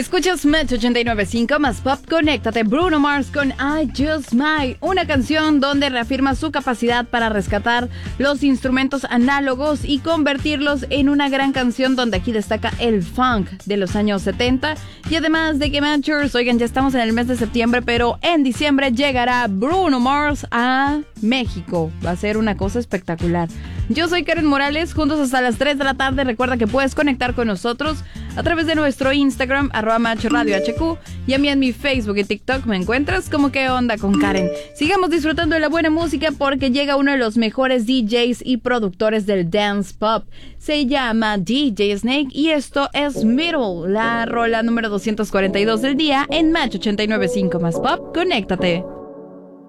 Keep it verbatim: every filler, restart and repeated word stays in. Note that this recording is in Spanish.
Escuchas Match ochenta y nueve punto cinco más pop, conéctate. Bruno Mars con I Just Might, una canción donde reafirma su capacidad para rescatar los instrumentos análogos y convertirlos en una gran canción, donde aquí destaca el funk de los años setenta. Y además de que Matchers, oigan, ya estamos en el mes de septiembre, pero en diciembre llegará Bruno Mars a México. Va a ser una cosa espectacular. Yo soy Karen Morales, juntos hasta las tres de la tarde. Recuerda que puedes conectar con nosotros a través de nuestro Instagram, arroba Match Radio H Q, y a mí en mi Facebook y TikTok me encuentras como ¿Qué onda con Karen? Sigamos disfrutando de la buena música, porque llega uno de los mejores D Js y productores del dance pop. Se llama D J Snake y esto es Middle, la rola número doscientos cuarenta y dos del día en Match ochenta y nueve punto cinco más pop. Conéctate.